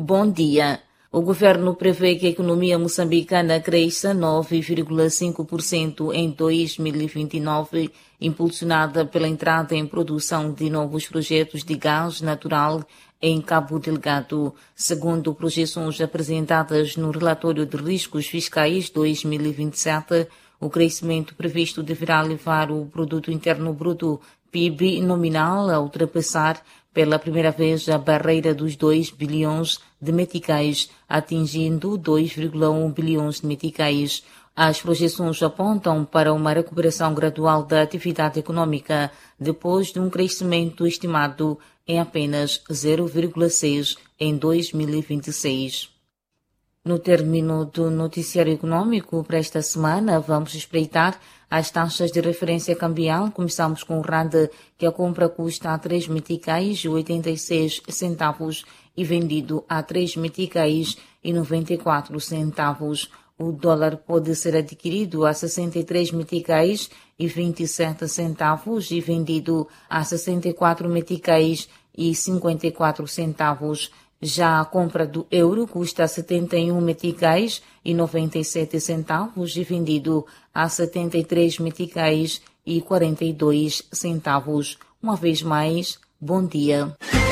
Bom dia. O governo prevê que a economia moçambicana cresça 9,5% em 2029, impulsionada pela entrada em produção de novos projetos de gás natural em Cabo Delgado. Segundo projeções apresentadas no relatório de riscos fiscais 2027, o crescimento previsto deverá levar o Produto Interno Bruto PIB nominal a ultrapassar pela primeira vez a barreira dos 2 bilhões de meticais, atingindo 2,1 bilhões de meticais. As projeções apontam para uma recuperação gradual da atividade econômica, depois de um crescimento estimado em apenas 0,6 em 2026. No término do noticiário econômico para esta semana, vamos espreitar as taxas de referência cambial. Começamos com o RAND, que a compra custa a 3 meticais e 86 centavos e vendido a 3 meticais e 94 centavos. O dólar pode ser adquirido a 63 meticais e 27 centavos e vendido a 64 meticais e 54 centavos. Já a compra do euro custa 71 meticais e 97 centavos e vendido a 73 meticais e 42 centavos. Uma vez mais, bom dia.